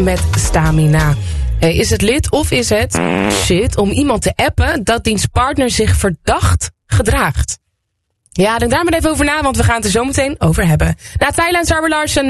met stamina. Is het lid of is het shit om iemand te appen dat diens partner zich verdacht gedraagt? Ja, denk daar maar even over na, want we gaan het er zo meteen over hebben. Na Thailand, Sarah Larsen